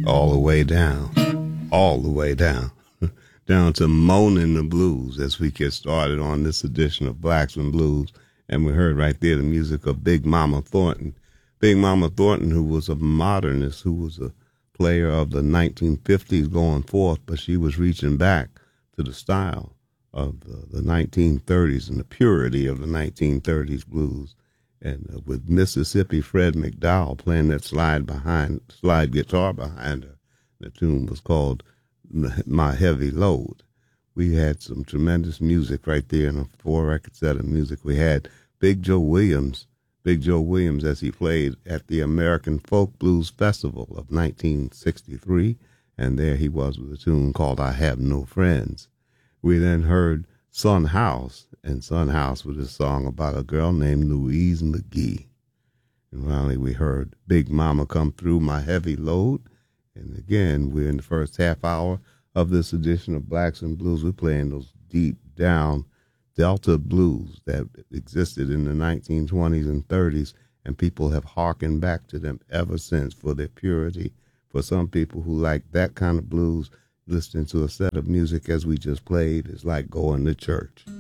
all the way down, all the way down, down to Moanin' the Blues as we get started on this edition of Blacks and Blues. And we heard right there the music of Big Mama Thornton. Big Mama Thornton, who was a modernist, who was a player of the 1950s going forth, but she was reaching back to the style of the 1930s and the purity of the 1930s blues. And with Mississippi Fred McDowell playing that slide guitar behind her, the tune was called My Heavy Load. We had some tremendous music right there in a 4-record set of music. We had Big Joe Williams as he played at the American Folk Blues Festival of 1963, and there he was with a tune called I Have No Friends. We then heard Son House, and Son House with a song about a girl named Louise McGee. And finally we heard Big Mama Come Through, My Heavy Load. And again, we're in the first half hour of this edition of Blacks and Blues. We're playing those deep down Delta blues that existed in the 1920s and 30s, and people have hearkened back to them ever since for their purity. For some people who like that kind of blues, listening to a set of music as we just played is like going to church.